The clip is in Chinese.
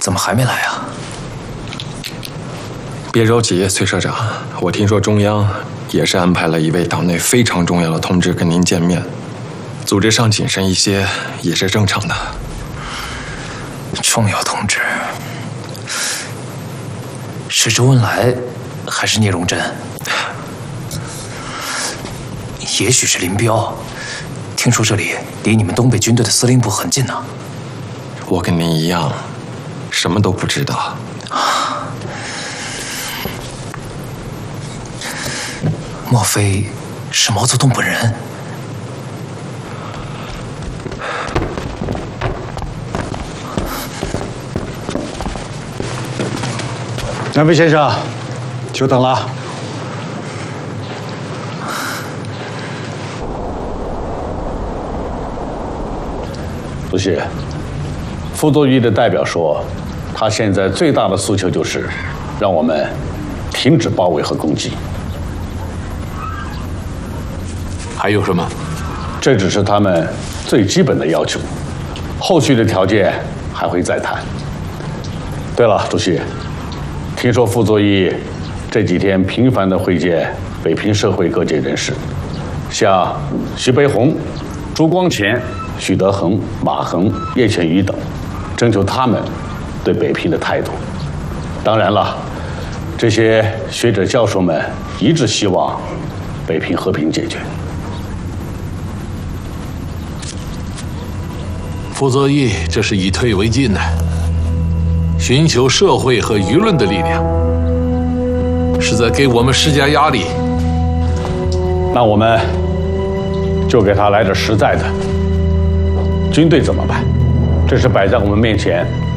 怎么还没来啊？ 别着急，崔社长，我听说中央也是安排了一位党内非常重要的同志跟您见面，组织上谨慎一些也是正常的。 重要同志是周恩来还是聂荣臻？也许是林彪。听说这里离你们东北军队的司令部很近呢。 我跟您一样，什么都不知道。 莫非是毛泽东本人？ 两位先生，久等了。 主席，傅作义的代表说，他现在最大的诉求就是让我们停止包围和攻击。 还有什么？ 这只是他们最基本的要求，后续的条件还会再谈。对了，主席，听说傅作义这几天频繁地会见北平社会各界人士，像徐悲鸿、朱光潜、许德衡、马衡、叶劝瑜等，征求他们对北平的态度。当然了，这些学者教授们一致希望北平和平解决。 傅作义这是以退为进呢，寻求社会和舆论的力量，是在给我们施加压力。 那我们就给他来点实在的。军队怎么办？这是摆在我们面前